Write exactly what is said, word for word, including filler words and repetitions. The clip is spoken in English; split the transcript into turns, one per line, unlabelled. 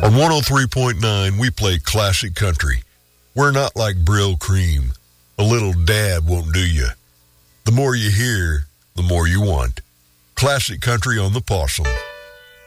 On one oh three point nine, we play classic country. We're not like Brill Cream. A little dab won't do you. The more you hear, the more you want. Classic country on the Possum.